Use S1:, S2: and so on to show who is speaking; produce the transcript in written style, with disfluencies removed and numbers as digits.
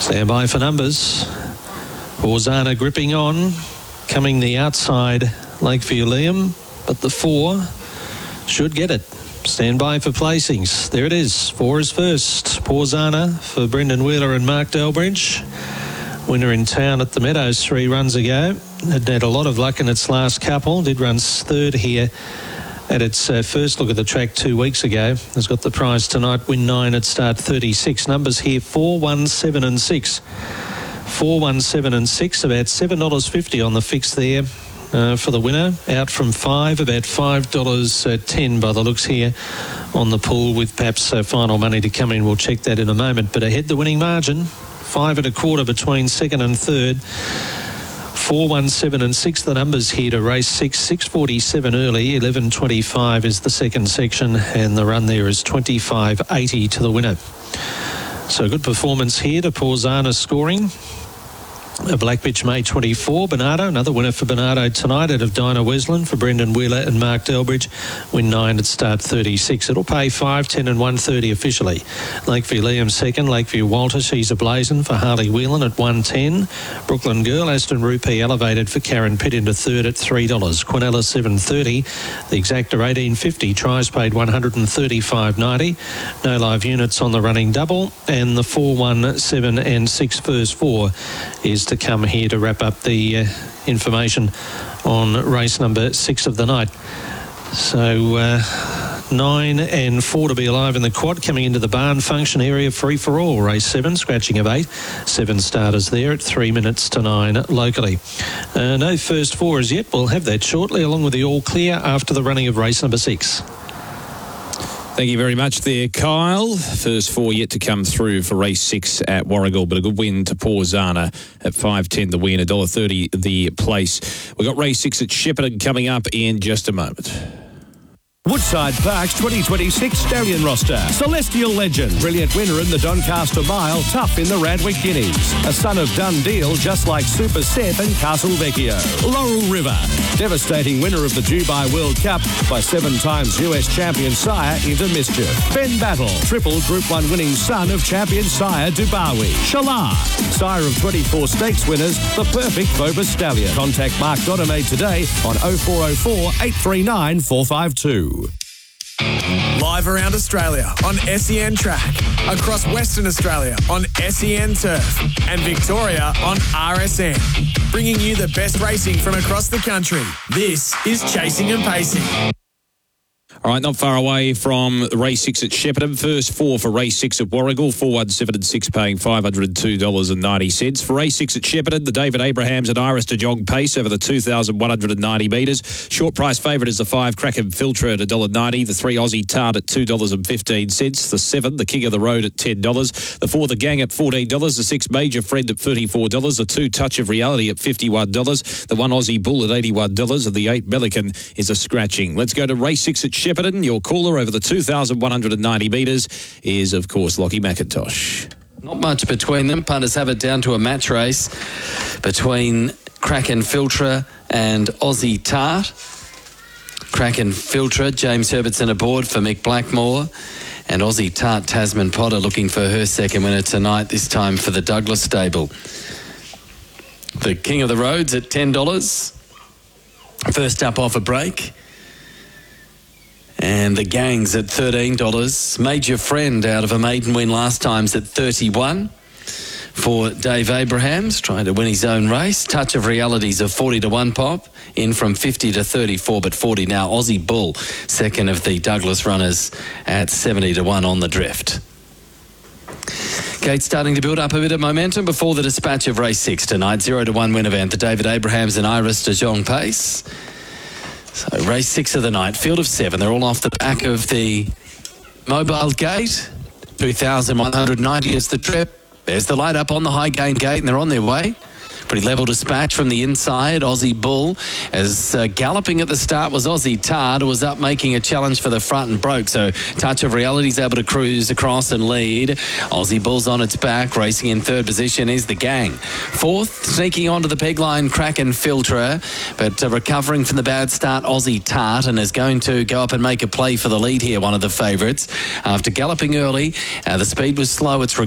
S1: Stand by for numbers. Horzana gripping on, coming the outside Lakeview Liam, but the 4 should get it. Stand by for placings. There it is. 4 is first. Horzana for Brendan Wheeler and Mark Delbridge. Winner in town at the Meadows 3 runs ago. Had a lot of luck in its last couple. Did run third here at its first look at the track 2 weeks ago. Has got the prize tonight. Win 9 at start 36. Numbers here 4, 1, 7 and 6. 4, 1, 7 and 6. About $7.50 on the fix there. For the winner, out from 5, about $5.10 by the looks here on the pool, with perhaps final money to come in. We'll check that in a moment. But ahead the winning margin, 5 1/4 between second and third. 4, 1, 7 and 6 the numbers here to race 6. 6:47 early, 11:25 is the second section, and the run there is 25.80 to the winner. So good performance here to Horzana scoring. A Black Bitch May 24, Bernardo, another winner for Bernardo tonight out of Dinah Wesleyan for Brendan Wheeler and Mark Delbridge. Win 9 at start 36. It'll pay 5, 10 and 130 officially. Lakeview Liam second, Lakeview Walter, she's a blazing for Harley Whelan at 110. Brooklyn Girl, Aston Rupee elevated for Karen Pitt into third at $3. Quinella 730, the exacta 1850, tries paid 135.90. No live units on the running double, and the 4, 1, 7 and 6 first 4 is to come here to wrap up the information on race number 6 of the night. So 9 and 4 to be alive in the quad, coming into the barn function area, free for all. Race 7, scratching of 8. 7 starters there at 3 minutes to 9 locally. No first 4 as yet. We'll have that shortly, along with the all clear after the running of race number 6.
S2: Thank you very much there, Kyle. First 4 yet to come through for race 6 at Warragul, but a good win to Horzana at 5.10 the win, $1.30 the place. We've got race 6 at Shepparton coming up in just a moment.
S3: Woodside Park's 2026 stallion roster. Celestial Legend, brilliant winner in the Doncaster Mile, tough in the Radwick Guineas. A son of Dundeel, just like Super Seth and Castle Vecchio. Laurel River, devastating winner of the Dubai World Cup by 7 times US champion sire Into Mischief. Ben Battle, triple Group 1 winning son of champion sire Dubawi. Shalar, sire of 24 stakes winners, the perfect Vobis stallion. Contact Mark Dodemaide today on 0404 839 452.
S4: Live around Australia on SEN Track, across Western Australia on SEN Turf, and Victoria on RSN. Bringing you the best racing from across the country. This is Chasing and Pacing.
S2: All right, not far away from race 6 at Shepparton. First 4 for race 6 at Warragul. 4, 1, 7 and 6 paying $502.90. For race 6 at Shepparton, the David Abrahams and Iris de Jong pace over the 2,190 metres. Short price favourite is the 5 Kraken Filter at $1.90. The 3 Aussie Tart at $2.15. The 7, the King of the Road at $10. The 4, the Gang at $14. The 6 Major Friend at $34. The 2 Touch of Reality at $51. The 1 Aussie Bull at $81. And the 8 Melican is a scratching. Let's go to race 6 at Shepparton. Your caller over the 2,190 metres is, of course, Lockie McIntosh.
S5: Not much between them. Punters have it down to a match race between Kraken Filtra and Aussie Tart. Kraken Filtra, James Herbertson aboard for Mick Blackmore. And Aussie Tart, Tasman Potter, looking for her second winner tonight, this time for the Douglas stable. The King of the Roads at $10. First up off a break. And the Gang's at $13. Major Friend out of a maiden win last time's at $31 for Dave Abrahams, trying to win his own race. Touch of Reality's a 40 to 1 pop, in from 50 to 34, but 40 now. Aussie Bull, second of the Douglas runners at 70 to 1 on the drift. Gate starting to build up a bit of momentum before the dispatch of race 6 tonight. 0 to 1 win event, the David Abrahams and Iris de Jong pace. So race 6 of the night, field of 7. They're all off the back of the mobile gate. 2,190 is the trip. There's the light up on the high gain gate, and they're on their way. Pretty level dispatch from the inside. Aussie Bull, as galloping at the start was Aussie Tard, who was up making a challenge for the front and broke. So Touch of Reality is able to cruise across and lead. Aussie Bull's on its back. Racing in third position is the Gang. Fourth, sneaking onto the peg line, Kraken Filter, but recovering from the bad start, Aussie Tart, and is going to go up and make a play for the lead here, one of the favourites. After galloping early, the speed was slow. It's